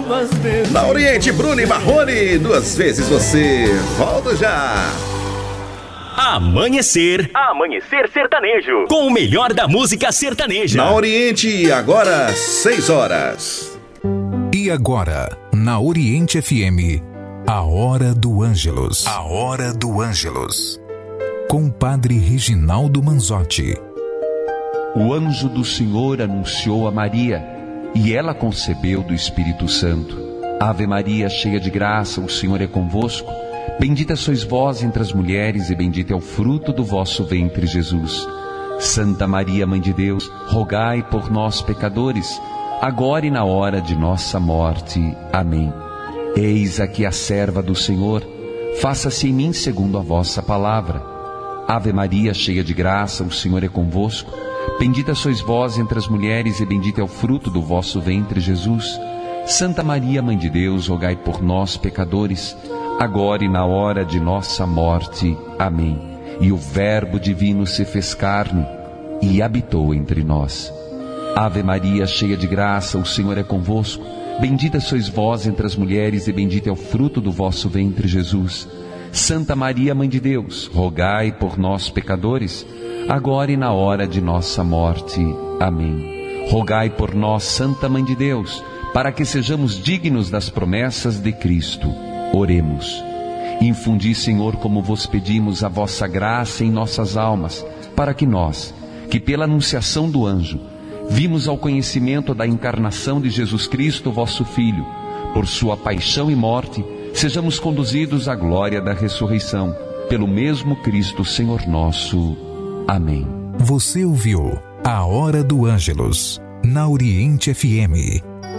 duas vezes. Na Oriente, Bruno e Marrone, duas vezes você. Volto já. Amanhecer Sertanejo, com o melhor da música sertaneja. Na Oriente, agora 6 horas. E agora, na Oriente FM, a Hora do Ângelus. A Hora do Ângelus. Com o Padre Reginaldo Manzotti. O anjo do Senhor anunciou a Maria, e ela concebeu do Espírito Santo. Ave Maria, cheia de graça, o Senhor é convosco. Bendita sois vós entre as mulheres, e bendito é o fruto do vosso ventre, Jesus. Santa Maria, Mãe de Deus, rogai por nós, pecadores, agora e na hora de nossa morte. Amém. Eis aqui a serva do Senhor, faça-se em mim segundo a vossa palavra. Ave Maria, cheia de graça, o Senhor é convosco. Bendita sois vós entre as mulheres, e bendito é o fruto do vosso ventre, Jesus. Santa Maria, Mãe de Deus, rogai por nós, pecadores, agora e na hora de nossa morte. Amém. E o Verbo divino se fez carne e habitou entre nós. Ave Maria, cheia de graça, o Senhor é convosco. Bendita sois vós entre as mulheres, e bendito é o fruto do vosso ventre, Jesus. Santa Maria, Mãe de Deus, rogai por nós, pecadores, agora e na hora de nossa morte. Amém. Rogai por nós, Santa Mãe de Deus, para que sejamos dignos das promessas de Cristo. Oremos. Infundi, Senhor, como vos pedimos, a vossa graça em nossas almas, para que nós, que pela anunciação do anjo, vimos ao conhecimento da encarnação de Jesus Cristo, vosso Filho, por sua paixão e morte, sejamos conduzidos à glória da ressurreição, pelo mesmo Cristo, Senhor nosso. Amém. Você ouviu a Hora do Ângelus, na Oriente FM.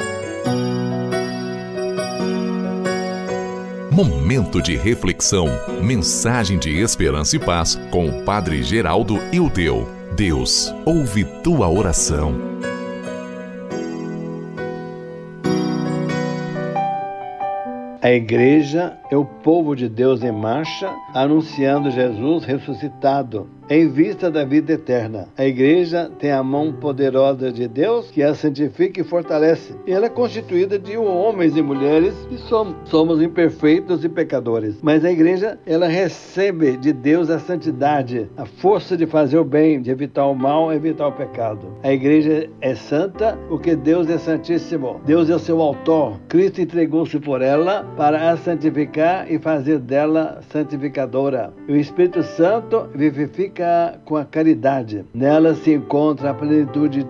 Momento de reflexão, mensagem de esperança e paz com o Padre Geraldo Ildeu. Deus ouve tua oração. A igreja é o povo de Deus em marcha, anunciando Jesus ressuscitado, em vista da vida eterna. A igreja tem a mão poderosa de Deus, que a santifica e fortalece. Ela é constituída de homens e mulheres que somos imperfeitos e pecadores. Mas a igreja, ela recebe de Deus a santidade, a força de fazer o bem, de evitar o mal, evitar o pecado. A igreja é santa porque Deus é santíssimo. Deus é o seu autor. Cristo entregou-se por ela para a santificar e fazer dela santificadora. E o Espírito Santo vivifica com a caridade. Nela se encontra a plenitude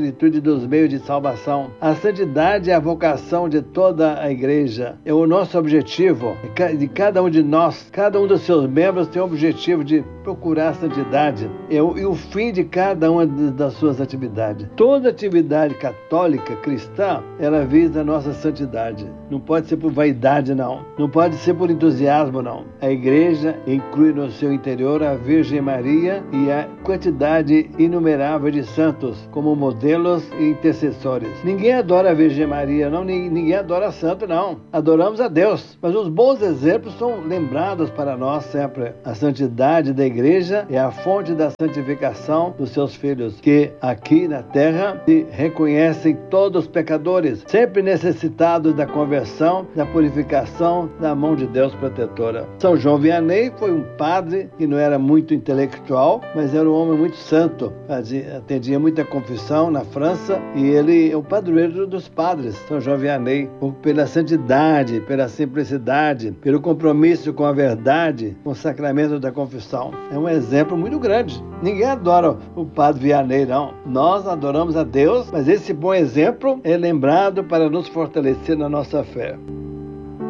dos meios de salvação. A santidade é a vocação de toda a igreja. É o nosso objetivo, de cada um de nós. Cada um dos seus membros tem o objetivo de procurar a santidade. E o fim de cada uma das suas atividades. Toda atividade católica, cristã, ela visa a nossa santidade. Não pode ser por vaidade, não. Não pode ser por entusiasmo, não. A igreja inclui no seu interior a Virgem Maria e a quantidade inumerável de santos, como modelos e intercessores. Ninguém adora a Virgem Maria, não. Ninguém adora santo, não. Adoramos a Deus. Mas os bons exemplos são lembrados para nós sempre. A santidade da igreja é a fonte da santificação dos seus filhos, que aqui na terra se reconhecem todos pecadores, sempre necessitados da conversão, da purificação da mão de Deus protetora. São João Vianney foi um padre que não era muito intelectual, mas era um homem muito santo. Atendia muita confissão na França e ele é o padroeiro dos padres, São João Vianney, pela santidade, pela simplicidade, pelo compromisso com a verdade, com o sacramento da confissão. É um exemplo muito grande. Ninguém adora o padre Vianney, não. Nós adoramos a Deus, mas esse bom exemplo é lembrado para nos fortalecer na nossa fé.